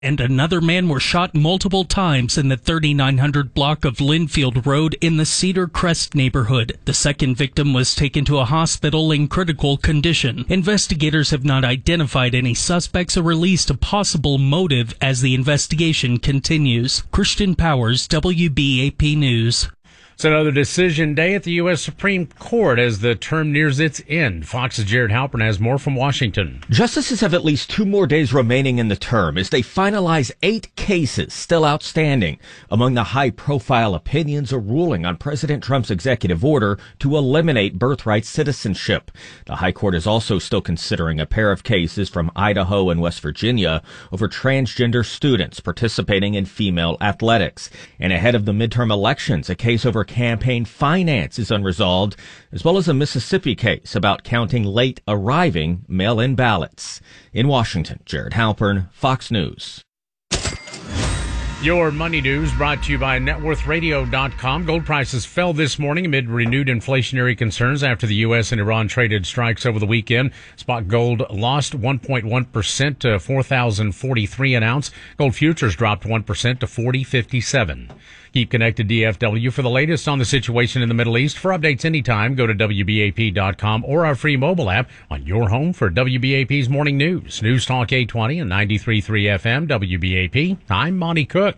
and another man were shot multiple times in the 3900 block of Linfield Road in the Cedar Crest neighborhood. The second victim was taken to a hospital in critical condition. Investigators have not identified any suspects or released a possible motive as the investigation continues. Christian Powers, WBAP News. It's another decision day at the U.S. Supreme Court as the term nears its end. Fox's Jared Halpern has more from Washington. Justices have at least 2 more days remaining in the term as they finalize 8 cases still outstanding. Among the high-profile opinions, a ruling on President Trump's executive order to eliminate birthright citizenship. The High Court is also still considering a pair of cases from Idaho and West Virginia over transgender students participating in female athletics. And ahead of the midterm elections, a case over campaign finance is unresolved, as well as a Mississippi case about counting late arriving mail-in ballots. In Washington, Jared Halpern, Fox News. Your money news brought to you by networthradio.com. Gold prices fell this morning amid renewed inflationary concerns after the U.S. and Iran traded strikes over the weekend. Spot gold lost 1.1% to $4,043 an ounce. Gold futures dropped 1% to $40.57. Keep connected DFW for the latest on the situation in the Middle East. For updates anytime, go to WBAP.com or our free mobile app on your home for WBAP's morning news. News Talk 820 and 93.3 FM WBAP. I'm Monty Cook.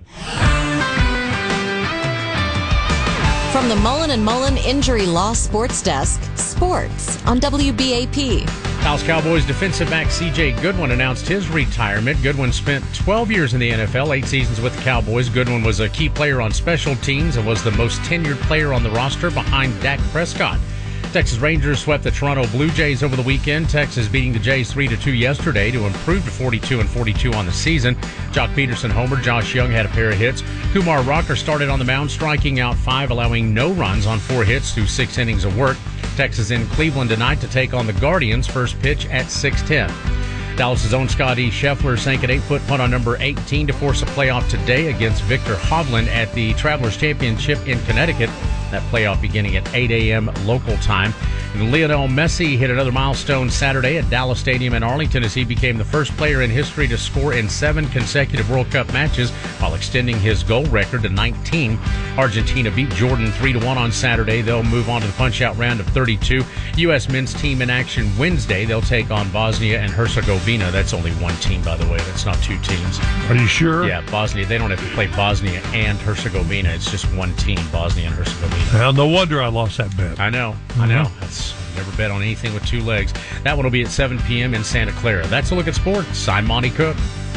From the Mullen & Mullen Injury Law Sports Desk, sports on WBAP. Dallas Cowboys defensive back C.J. Goodwin announced his retirement. Goodwin spent 12 years in the NFL, 8 seasons with the Cowboys. Goodwin was a key player on special teams and was the most tenured player on the roster behind Dak Prescott. Texas Rangers swept the Toronto Blue Jays over the weekend. Texas beating the Jays 3-2 yesterday to improve to 42-42 on the season. Jock Peterson homered. Josh Young had a pair of hits. Kumar Rocker started on the mound, striking out 5, allowing no runs on 4 hits through 6 innings of work. Texas in Cleveland tonight to take on the Guardians. First pitch at 6:10. Dallas' own Scotty Scheffler sank an 8-foot putt on number 18 to force a playoff today against Victor Hovland at the Travelers Championship in Connecticut. That playoff beginning at 8 a.m. local time. And Lionel Messi hit another milestone Saturday at Dallas Stadium in Arlington as he became the first player in history to score in 7 consecutive World Cup matches while extending his goal record to 19. Argentina beat Jordan 3-1 on Saturday. They'll move on to the punch-out round of 32. U.S. men's team in action Wednesday. They'll take on Bosnia and Herzegovina. That's only one team, by the way. That's not 2 teams. Are you sure? Yeah, Bosnia. They don't have to play Bosnia and Herzegovina. It's just one team, Bosnia and Herzegovina. Well, no wonder I lost that bet. I know. That's never bet on anything with 2 legs. That one will be at 7 p.m. in Santa Clara. That's a look at sports. I'm Monty Cook.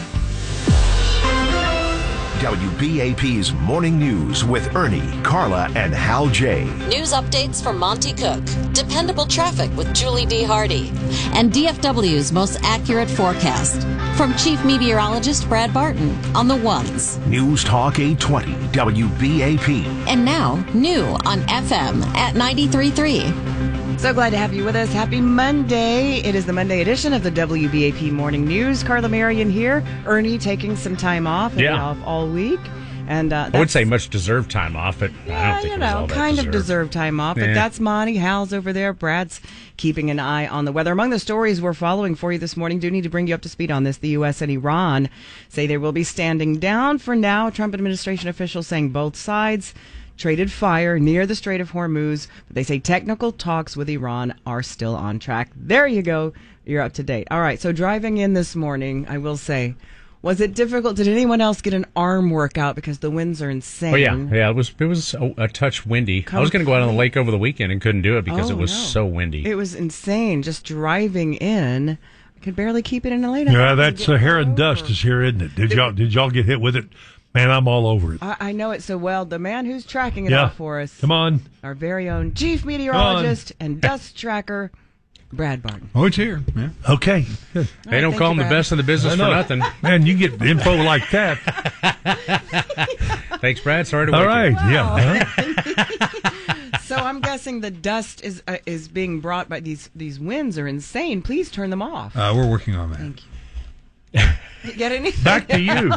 WBAP's Morning News with Ernie, Carla, and Hal J. News updates from Monty Cook. Dependable traffic with Julie D. Hardy. And DFW's most accurate forecast. From Chief Meteorologist Brad Barton on the ones. News Talk 820 WBAP. And now, new on FM at 93.3. So glad to have you with us. Happy Monday. It is the Monday edition of the WBAP Morning News. Carla Marion here. Ernie taking some time off. Off all week. And I would say much deserved time off, but I don't think it was all that kind deserved. of deserved time off. But that's Monty. Hal's over there. Brad's keeping an eye on the weather. Among the stories we're following for you this morning, do need to bring you up to speed on this. The U.S. and Iran say they will be standing down for now. Trump administration officials saying both sides traded fire near the Strait of Hormuz, but they say technical talks with Iran are still on track. There you go. You're up to date. All right, so driving in this morning, I will say, was it difficult? Did anyone else get an arm workout because the winds are insane? Oh, yeah. It was a touch windy. I was going to go out on the lake over the weekend and couldn't do it because it was so windy. It was insane. Just driving in, I could barely keep it in the lane. Yeah, that Saharan dust is here, isn't it? Did y'all get hit with it? Man, I'm all over it. I know it so well. The man who's tracking it out for us. Come on. Our very own chief meteorologist and dust tracker, Brad Barton. Oh, it's here. Yeah. Okay. Good. They don't call him the best in the business for nothing. Man, you get info like that. Thanks, Brad. Sorry to wake you. All right. Wow. Yeah. So I'm guessing the dust is being brought by these winds are insane. Please turn them off. We're working on that. Thank you. Get anything? Back to you.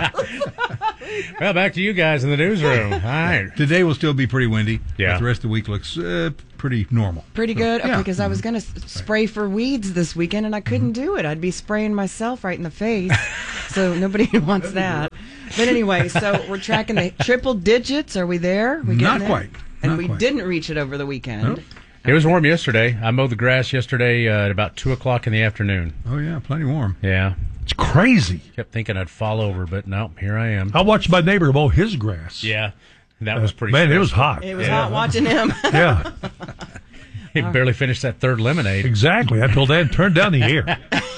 Well, back to you guys in the newsroom. All right. Today will still be pretty windy. Yeah. But the rest of the week looks pretty normal. Pretty good? Okay, Yeah. because I was going to spray for weeds this weekend, and I couldn't do it. I'd be spraying myself right in the face, so nobody wants that. But anyway, so we're tracking the triple digits. Are we there? We Not getting quite. there? And Not we quite. didn't reach it over the weekend. Nope. It was warm yesterday. I mowed the grass yesterday at about 2 o'clock in the afternoon. Oh, yeah, plenty warm. Yeah. It's crazy. Kept thinking I'd fall over, but no, here I am. I watched my neighbor mow his grass. Yeah. That was pretty Man, it was stressful. hot. It was hot watching him. Yeah, He barely finished that third lemonade. exactly. I told Dad, turn down the air.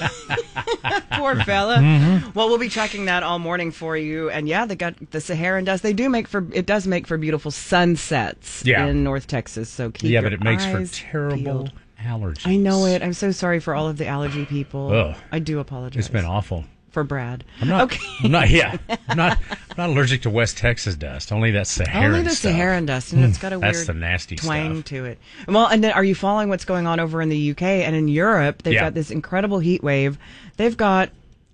Poor fella. Mm-hmm. Well, we'll be tracking that all morning for you. And yeah, they got the Saharan dust. They do it does make for beautiful sunsets in North Texas. So keep your but it makes for eyes terrible peeled. allergies. I know it. I'm so sorry for all of the allergy people. Ugh. I do apologize. It's been awful. For Brad. I'm not. Okay. I'm not allergic to West Texas dust. Only that Saharan Only the stuff. Saharan dust, and it's got a That's weird the nasty twang stuff. to it. Well, and then are you following what's going on over in the UK and in Europe? They've got this incredible heat wave. They've got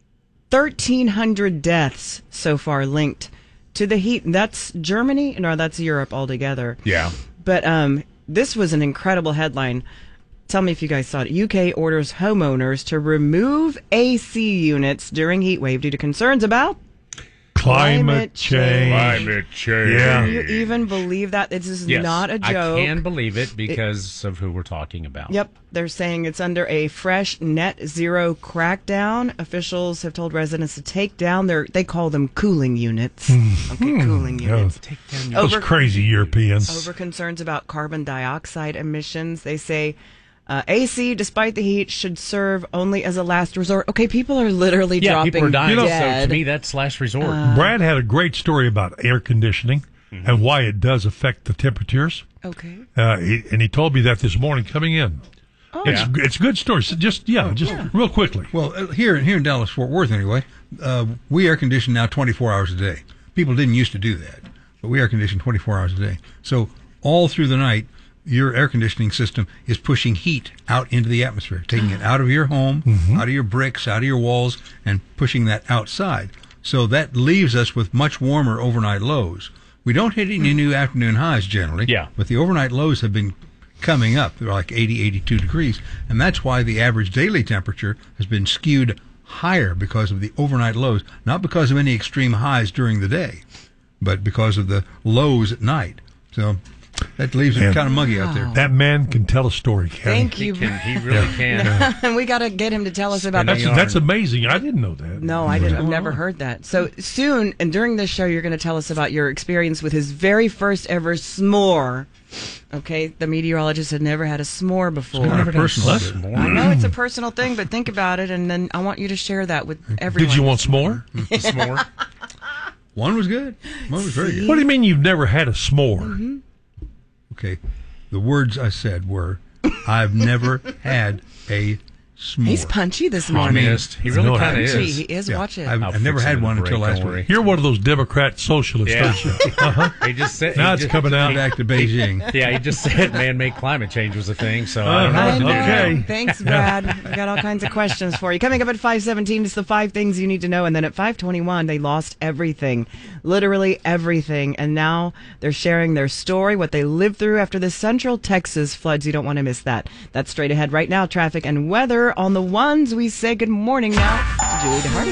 1,300 deaths so far linked to the heat. That's Germany? No, that's Europe altogether. Yeah. But this was an incredible headline. Tell me if you guys saw it. UK orders homeowners to remove AC units during heat wave due to concerns about Climate change. Climate change. Yeah. Can you even believe that? This is Yes, not a joke. I can believe it because of who we're talking about. Yep, they're saying it's under a fresh net zero crackdown. Officials have told residents to take down they call them cooling units. Okay, cooling units. Take down your Those crazy Europeans. Over concerns about carbon dioxide emissions. They say AC, despite the heat, should serve only as a last resort. Okay, people are literally dropping people are dying. dead. So to me, that's last resort. Brad had a great story about air conditioning and why it does affect the temperatures. Okay. And he told me that this morning coming in. Oh. It's a good story. So just real quickly. Well, here in Dallas-Fort Worth, anyway, we air condition now 24 hours a day. People didn't used to do that, but we air condition 24 hours a day. So all through the night, your air conditioning system is pushing heat out into the atmosphere, taking it out of your home, out of your bricks, out of your walls, and pushing that outside. So that leaves us with much warmer overnight lows. We don't hit any new afternoon highs generally, but the overnight lows have been coming up. They're like 80, 82 degrees, and that's why the average daily temperature has been skewed higher because of the overnight lows, not because of any extreme highs during the day, but because of the lows at night. So that leaves it kind of muggy out there. That man can tell a story, Kenny. Thank you. He really can. And we got to get him to tell us about That's amazing. I didn't know that. No, I didn't. I've never heard that. So soon, and during this show, you're going to tell us about your experience with his very first ever s'more. Okay, the meteorologist had never had a s'more before. It's kind of personal. I know it's a personal thing, but think about it, and then I want you to share that with everyone. Did you want s'more? S'more. One was good. One was very good. What do you mean you've never had a s'more? Okay, the words I said were, I've never had a s'more. He's punchy this morning. Communist. He really kind of Punchy. is. He is. Yeah, Watch it. I've never had one until last week. You're one of those Democrat socialists, Yeah. aren't you? Uh-huh. He just said, Now it's coming out. Back to Beijing. Yeah, he just said man-made climate change was a thing, so I don't know what to do. Okay. Thanks, Brad. We got all kinds of questions for you. Coming up at 5:17, it's the 5 things you need to know. And then at 5:21, they lost everything. Literally everything. And now they're sharing their story, what they lived through after the Central Texas floods. You don't want to miss that. That's straight ahead right now. Traffic and weather on the ones. We say good morning now to Julie DeHardy.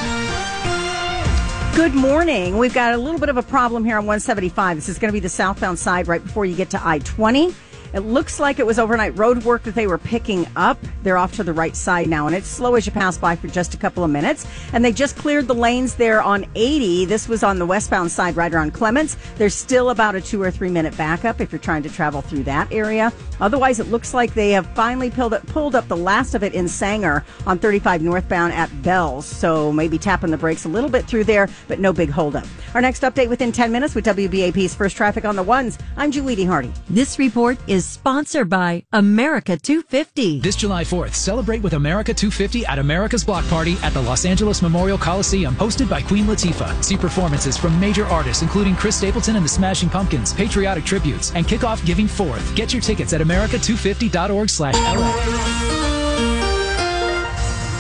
Good morning. We've got a little bit of a problem here on 175. This is going to be the southbound side right before you get to I-20. It looks like it was overnight road work that they were picking up. They're off to the right side now, and it's slow as you pass by for just a couple of minutes. And they just cleared the lanes there on 80. This was on the westbound side right around Clements. There's still about a 2 or 3 minute backup if you're trying to travel through that area. Otherwise, it looks like they have finally pulled up the last of it in Sanger on 35 northbound at Bells. So maybe tapping the brakes a little bit through there, but no big holdup. Our next update within 10 minutes with WBAP's First Traffic on the Ones. I'm Julie DeHardy. This report is sponsored by America 250. This July 4th, celebrate with America 250 at America's Block Party at the Los Angeles Memorial Coliseum, hosted by Queen Latifah. See performances from major artists including Chris Stapleton and the Smashing Pumpkins, patriotic tributes, and kick off Giving Forth. Get your tickets at america250.org/LA.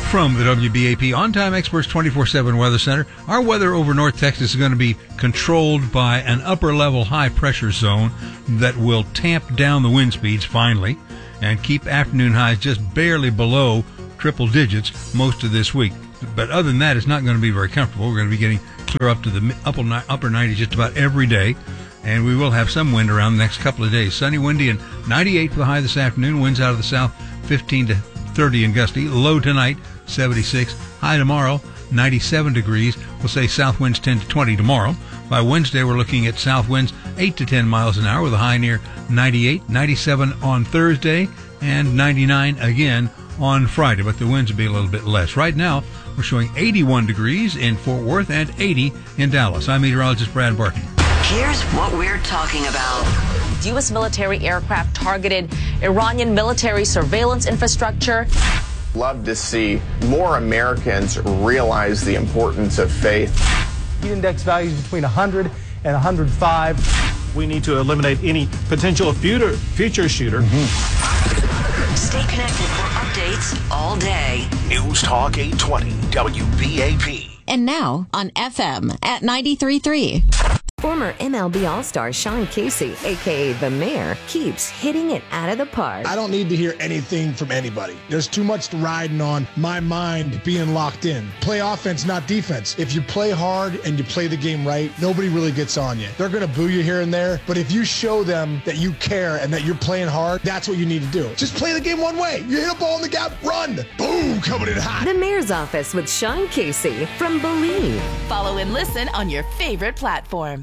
From the WBAP On-Time Experts 24/7 Weather Center, our weather over North Texas is going to be controlled by an upper-level high-pressure zone that will tamp down the wind speeds finally and keep afternoon highs just barely below triple digits most of this week. But other than that, it's not going to be very comfortable. We're going to be getting clear up to the upper 90s just about every day, and we will have some wind around the next couple of days. Sunny, windy, and 98 for the high this afternoon. Winds out of the south, 15 to 30 and gusty. Low tonight, 76. High tomorrow, 97 degrees. We'll say south winds 10 to 20 tomorrow. By Wednesday, we're looking at south winds 8 to 10 miles an hour with a high near 98, 97 on Thursday, and 99 again on Friday. But the winds will be a little bit less. Right now, we're showing 81 degrees in Fort Worth and 80 in Dallas. I'm meteorologist Brad Barton. Here's what we're talking about. U.S. military aircraft targeted Iranian military surveillance infrastructure. Love to see more Americans realize the importance of faith. Index values between 100 and 105. We need to eliminate any potential future shooter. Stay connected for updates all day. News Talk 820 WBAP. And now on FM at 93.3. Former MLB All-Star Sean Casey, a.k.a. The Mayor, keeps hitting it out of the park. I don't need to hear anything from anybody. There's too much riding on my mind being locked in. Play offense, not defense. If you play hard and you play the game right, nobody really gets on you. They're going to boo you here and there, but if you show them that you care and that you're playing hard, that's what you need to do. Just play the game one way. You hit a ball in the gap, run. Boom, coming in hot. The Mayor's Office with Sean Casey from Believe. Follow and listen on your favorite platform.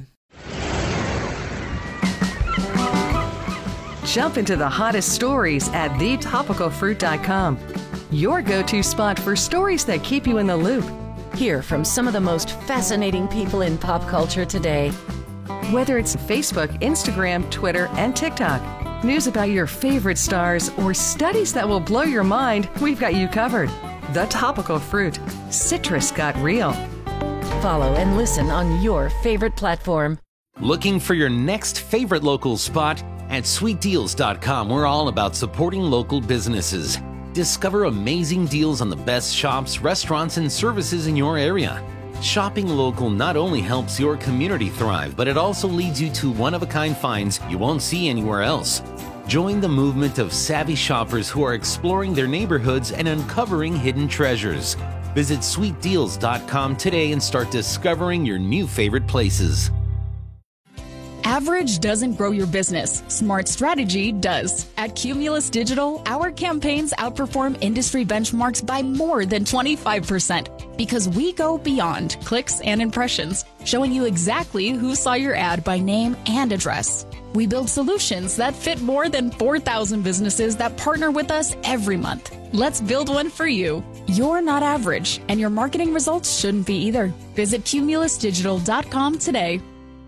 Jump into the hottest stories at thetopicalfruit.com. Your go-to spot for stories that keep you in the loop. Hear from some of the most fascinating people in pop culture today. Whether it's Facebook, Instagram, Twitter, and TikTok, news about your favorite stars, or studies that will blow your mind, we've got you covered. The Topical Fruit. Citrus got real. Follow and listen on your favorite platform. Looking for your next favorite local spot? At sweetdeals.com, we're all about supporting local businesses. Discover amazing deals on the best shops, restaurants, and services in your area. Shopping local not only helps your community thrive, but it also leads you to one-of-a-kind finds you won't see anywhere else. Join the movement of savvy shoppers who are exploring their neighborhoods and uncovering hidden treasures. Visit sweetdeals.com today and start discovering your new favorite places. Average doesn't grow your business. Smart strategy does. At Cumulus Digital, our campaigns outperform industry benchmarks by more than 25% because we go beyond clicks and impressions, showing you exactly who saw your ad by name and address. We build solutions that fit more than 4,000 businesses that partner with us every month. Let's build one for you. You're not average, and your marketing results shouldn't be either. Visit cumulusdigital.com today.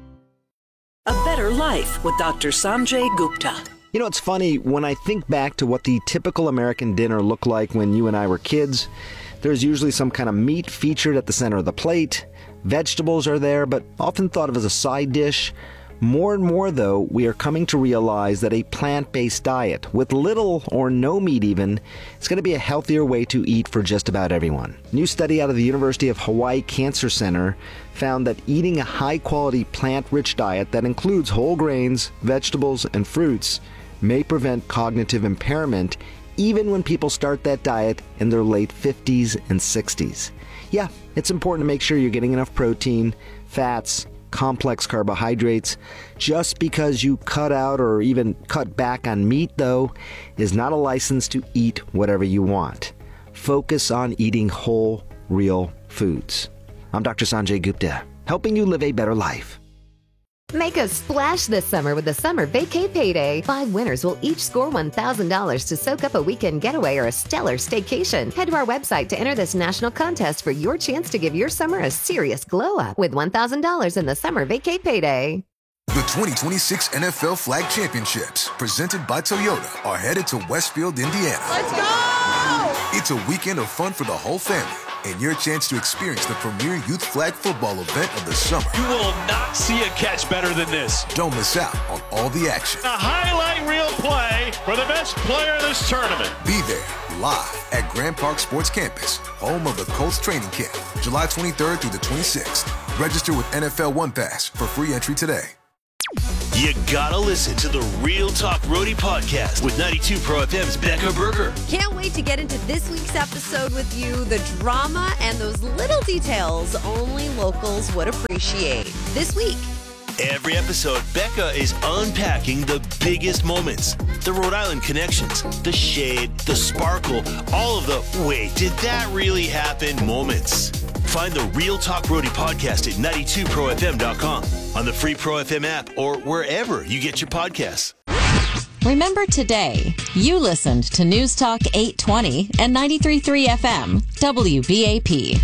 A Better Life with Dr. Sanjay Gupta. You know, it's funny, when I think back to what the typical American dinner looked like when you and I were kids, there's usually some kind of meat featured at the center of the plate. Vegetables are there, but often thought of as a side dish. More and more, though, we are coming to realize that a plant-based diet, with little or no meat even, is going to be a healthier way to eat for just about everyone. A new study out of the University of Hawaii Cancer Center found that eating a high-quality plant-rich diet that includes whole grains, vegetables, and fruits may prevent cognitive impairment even when people start that diet in their late 50s and 60s. Yeah, it's important to make sure you're getting enough protein, fats, complex carbohydrates. Just because you cut out or even cut back on meat, though, is not a license to eat whatever you want. Focus on eating whole, real foods. I'm Dr. Sanjay Gupta, helping you live a better life. Make a splash this summer with the Summer Vacay Payday. 5 winners will each score $1,000 to soak up a weekend getaway or a stellar staycation. Head to our website to enter this national contest for your chance to give your summer a serious glow up with $1,000 in the Summer Vacay Payday. The 2026 NFL Flag Championships, presented by Toyota, are headed to Westfield, Indiana. Let's go! It's a weekend of fun for the whole family, and your chance to experience the premier youth flag football event of the summer. You will not see a catch better than this. Don't miss out on all the action. A highlight reel play for the best player of this tournament. Be there live at Grand Park Sports Campus, home of the Colts training camp, July 23rd through the 26th. Register with NFL One Pass for free entry today. You gotta listen to the Real Talk Roadie podcast with 92 Pro FM's Becca Berger. Can't wait to get into this week's episode with you. The drama and those little details only locals would appreciate. This week. Every episode, Becca is unpacking the biggest moments, the Rhode Island connections, the shade, the sparkle, all of the wait, did that really happen moments. Find the Real Talk Roadie podcast at 92profm.com, on the free Pro FM app, or wherever you get your podcasts. Remember today, you listened to News Talk 820 and 93.3 FM, WBAP.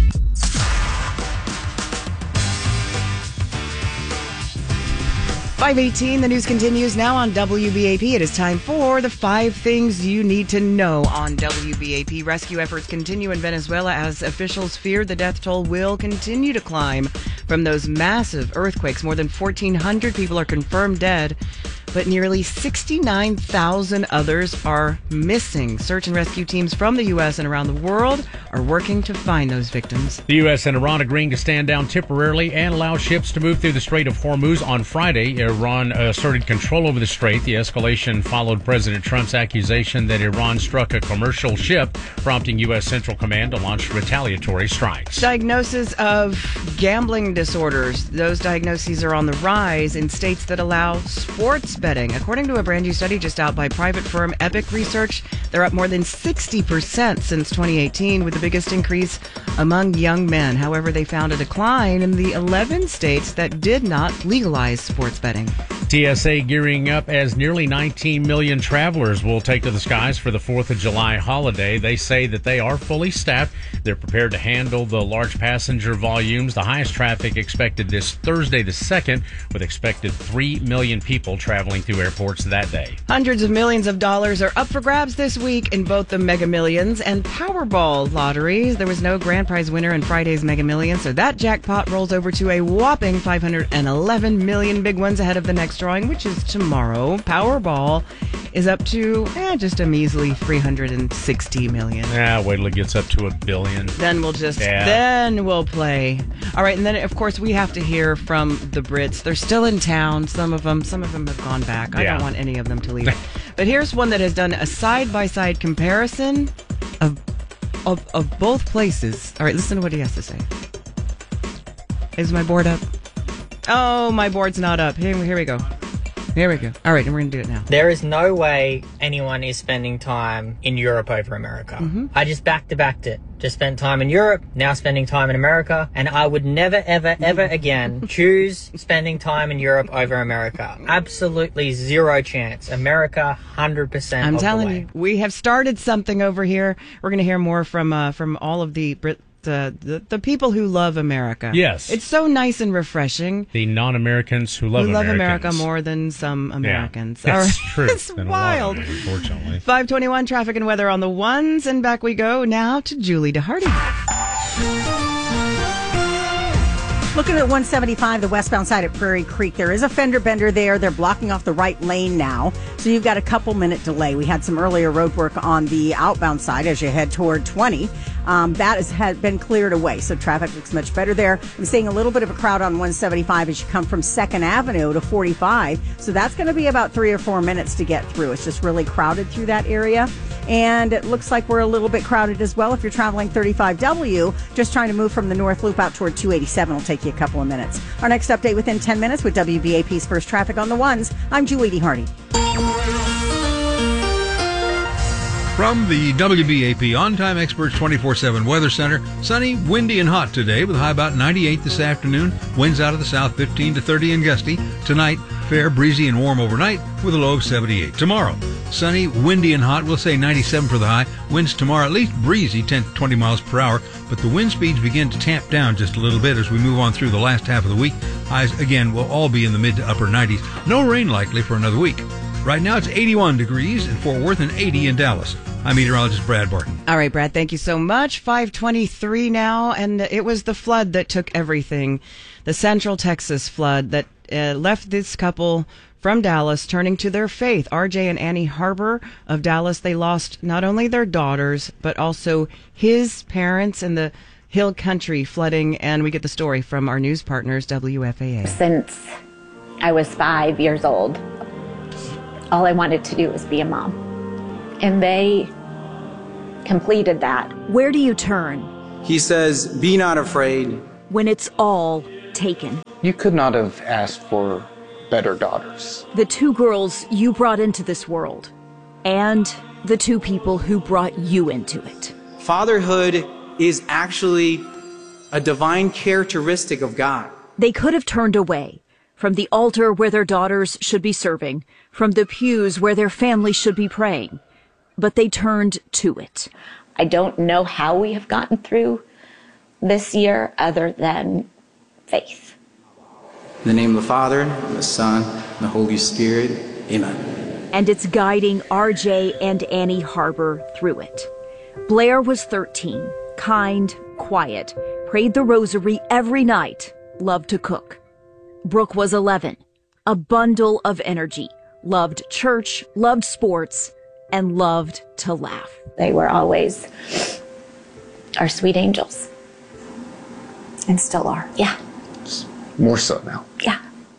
5:18, the news continues now on WBAP. It is time for the 5 things you need to know on WBAP. Rescue efforts continue in Venezuela as officials fear the death toll will continue to climb from those massive earthquakes. More than 1,400 people are confirmed dead, but nearly 69,000 others are missing. Search and rescue teams from the U.S. and around the world are working to find those victims. The U.S. and Iran agreeing to stand down temporarily and allow ships to move through the Strait of Hormuz on Friday. Iran asserted control over the strait. The escalation followed President Trump's accusation that Iran struck a commercial ship, prompting U.S. Central Command to launch retaliatory strikes. Diagnosis of gambling disorders. Those diagnoses are on the rise in states that allow sports betting. According to a brand new study just out by private firm Epic Research, they're up more than 60% since 2018, with the biggest increase among young men. However, they found a decline in the 11 states that did not legalize sports betting. TSA gearing up as nearly 19 million travelers will take to the skies for the 4th of July holiday. They say that they are fully staffed. They're prepared to handle the large passenger volumes. The highest traffic expected this Thursday the 2nd, with expected 3 million people traveling through airports that day. Hundreds of millions of dollars are up for grabs this week in both the Mega Millions and Powerball lotteries. There was no grand prize winner in Friday's Mega Millions, so that jackpot rolls over to a whopping 511 million. Big ones ahead of the next drawing, which is tomorrow. Powerball is up to just a measly 360 million. Wait till it gets up to $1 billion. Then we'll play. All right, and then of course we have to hear from the Brits. They're still in town. Some of them have gone back. I don't want any of them to leave. But here's one that has done a side-by-side comparison of both places. All right, listen to what he has to say. Is my board up? Oh, my board's not up. Here we go. Here we go. All right, and we're going to do it now. There is no way anyone is spending time in Europe over America. Mm-hmm. I just back-to-backed it. Just spent time in Europe, now spending time in America, and I would never, ever, ever again choose spending time in Europe over America. Absolutely zero chance. America, 100%. I'm telling you, we have started something over here. We're going to hear more from all of the the people who love America. Yes. It's so nice and refreshing. The non-Americans who love America more than some Americans. Yeah, that's true. It's wild. Unfortunately. 521 traffic and weather on the ones, and back we go now to Julie DeHardy. Looking at 175, the westbound side at Prairie Creek, there is a fender bender there. They're blocking off the right lane now, so you've got a couple-minute delay. We had some earlier road work on the outbound side as you head toward 20. That has been cleared away, so traffic looks much better there. I'm seeing a little bit of a crowd on 175 as you come from 2nd Avenue to 45, so that's going to be about 3 or 4 minutes to get through. It's just really crowded through that area. And it looks like we're a little bit crowded as well. If you're traveling 35W, just trying to move from the North Loop out toward 287 will take you a couple of minutes. Our next update within 10 minutes with WBAP's First Traffic on the Ones. I'm Julie DeHardy. From the WBAP On-Time Experts 24/7 Weather Center, sunny, windy, and hot today with a high about 98 this afternoon. Winds out of the south 15 to 30 and gusty. Tonight, fair, breezy, and warm overnight with a low of 78. Tomorrow, sunny, windy, and hot. We'll say 97 for the high. Winds tomorrow at least breezy, 10 to 20 miles per hour, but the wind speeds begin to tamp down just a little bit as we move on through the last half of the week. Highs, again, will all be in the mid to upper 90s. No rain likely for another week. Right now, it's 81 degrees in Fort Worth and 80 in Dallas. I'm meteorologist Brad Barton. All right, Brad, thank you so much. 5:23 now, and it was the flood that took everything. The Central Texas flood that left this couple from Dallas turning to their faith. RJ and Annie Harbor of Dallas, they lost not only their daughters, but also his parents in the Hill Country flooding. And we get the story from our news partners, WFAA. Since I was 5 years old, all I wanted to do was be a mom. And they completed that. Where do you turn? He says, be not afraid. When it's all taken. You could not have asked for better daughters. The 2 girls you brought into this world, and the 2 people who brought you into it. Fatherhood is actually a divine characteristic of God. They could have turned away from the altar where their daughters should be serving, from the pews where their family should be praying, but they turned to it. I don't know how we have gotten through this year other than faith. In the name of the Father, and the Son, and the Holy Spirit. Amen. And it's guiding RJ and Annie Harbor through it. Blair was 13, kind, quiet, prayed the rosary every night, loved to cook. Brooke was 11, a bundle of energy, loved church, loved sports, and loved to laugh. They were always our sweet angels. And still are. Yeah. More so now. Yeah.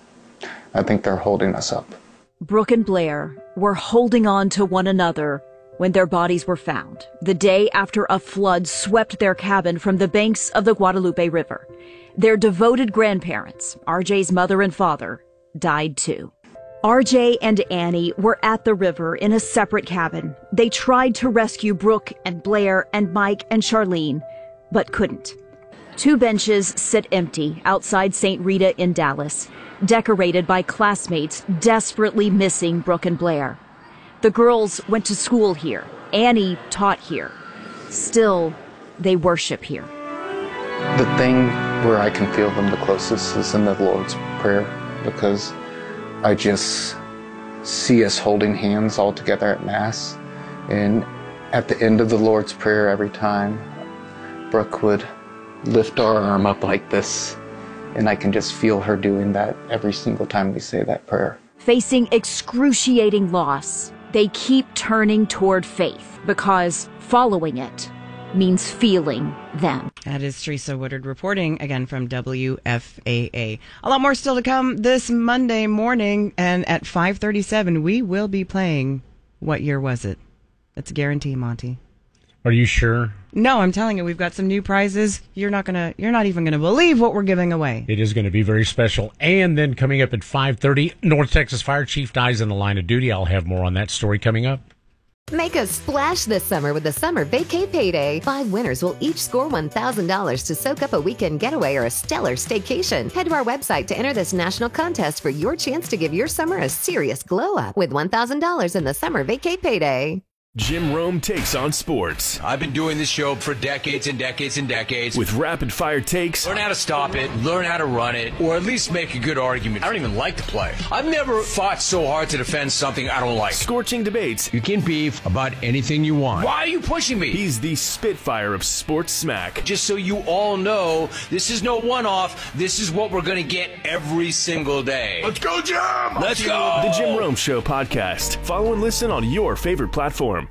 I think they're holding us up. Brooke and Blair were holding on to one another when their bodies were found, the day after a flood swept their cabin from the banks of the Guadalupe River. Their devoted grandparents, RJ's mother and father, died too. RJ and Annie were at the river in a separate cabin. They tried to rescue Brooke and Blair and Mike and Charlene, but couldn't. 2 benches sit empty outside St. Rita in Dallas, decorated by classmates desperately missing Brooke and Blair. The girls went to school here. Annie taught here. Still, they worship here. The thing where I can feel them the closest is in the Lord's Prayer, because I just see us holding hands all together at Mass. And at the end of the Lord's Prayer, every time, Brooke would lift our arm up like this, and I can just feel her doing that every single time we say that prayer. Facing excruciating loss, they keep turning toward faith, because following it means feeling them. That is Teresa Woodard reporting again from WFAA. A lot more still to come this Monday morning, and at 5:37 we will be playing What Year Was It? That's a guarantee, Monty. Are you sure? No, I'm telling you, we've got some new prizes. You're not even gonna believe what we're giving away. It is going to be very special. And then coming up at 5:30, North Texas Fire Chief dies in the line of duty. I'll have more on that story coming up. Make a splash this summer with the Summer Vacay Payday. 5 winners will each score $1,000 to soak up a weekend getaway or a stellar staycation. Head to our website to enter this national contest for your chance to give your summer a serious glow up with $1,000 in the Summer Vacay Payday. Jim Rome takes on sports. I've been doing this show for decades and decades and decades. With rapid-fire takes. Learn how to stop it, learn how to run it, or at least make a good argument. I don't even like the play. I've never fought so hard to defend something I don't like. Scorching debates. You can beef about anything you want. Why are you pushing me? He's the Spitfire of sports smack. Just so you all know, this is no one-off. This is what we're going to get every single day. Let's go, Jim! Let's go! The Jim Rome Show podcast. Follow and listen on your favorite platform.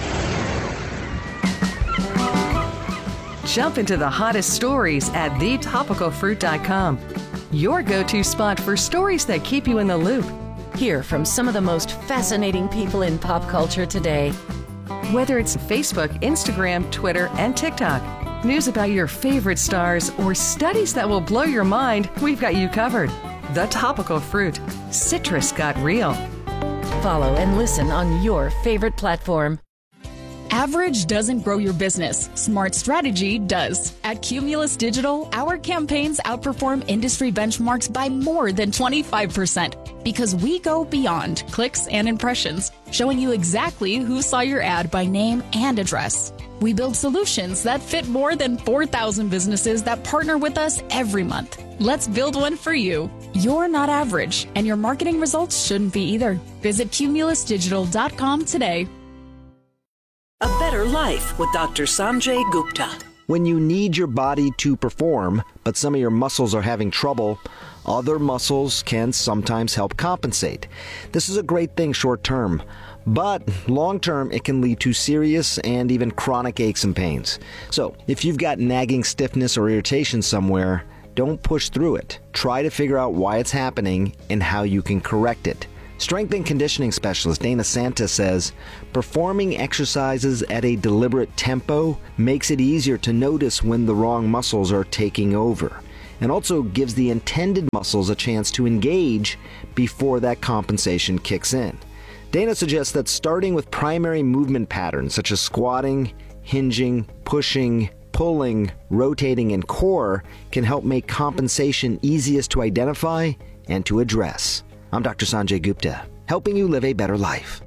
Jump into the hottest stories at thetopicalfruit.com. Your go-to spot for stories that keep you in the loop. Hear from some of the most fascinating people in pop culture today. Whether it's Facebook, Instagram, Twitter, and TikTok, news about your favorite stars, or studies that will blow your mind, we've got you covered. The Topical Fruit. Citrus got real. Follow and listen on your favorite platform. Average doesn't grow your business. Smart strategy does. At Cumulus Digital, our campaigns outperform industry benchmarks by more than 25% because we go beyond clicks and impressions, showing you exactly who saw your ad by name and address. We build solutions that fit more than 4,000 businesses that partner with us every month. Let's build one for you. You're not average, and your marketing results shouldn't be either. Visit cumulusdigital.com today. A better life with Dr. Sanjay Gupta. When you need your body to perform, but some of your muscles are having trouble, other muscles can sometimes help compensate. This is a great thing short term, but long term it can lead to serious and even chronic aches and pains. So if you've got nagging stiffness or irritation somewhere, don't push through it. Try to figure out why it's happening and how you can correct it. Strength and conditioning specialist Dana Santa says, performing exercises at a deliberate tempo makes it easier to notice when the wrong muscles are taking over, and also gives the intended muscles a chance to engage before that compensation kicks in. Dana suggests that starting with primary movement patterns such as squatting, hinging, pushing, pulling, rotating, and core can help make compensation easiest to identify and to address. I'm Dr. Sanjay Gupta, helping you live a better life.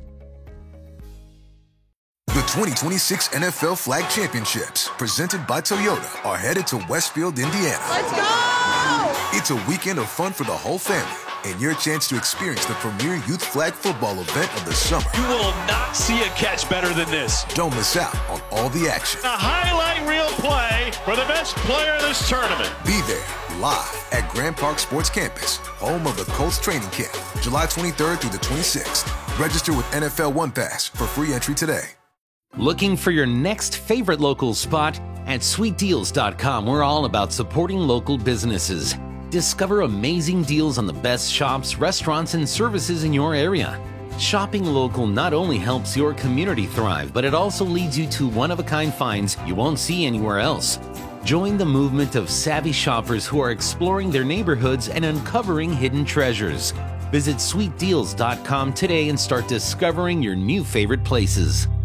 The 2026 NFL Flag Championships, presented by Toyota, are headed to Westfield, Indiana. Let's go! It's a weekend of fun for the whole family, and your chance to experience the premier youth flag football event of the summer. You will not see a catch better than this. Don't miss out on all the action. A highlight reel play for the best player in this tournament. Be there live at Grand Park Sports Campus, home of the Colts training camp, July 23rd through the 26th. Register with NFL One Pass for free entry today. Looking for your next favorite local spot? At sweetdeals.com, we're all about supporting local businesses. Discover amazing deals on the best shops, restaurants, and services in your area. Shopping local not only helps your community thrive, but it also leads you to one-of-a-kind finds you won't see anywhere else. Join the movement of savvy shoppers who are exploring their neighborhoods and uncovering hidden treasures. Visit sweetdeals.com today and start discovering your new favorite places.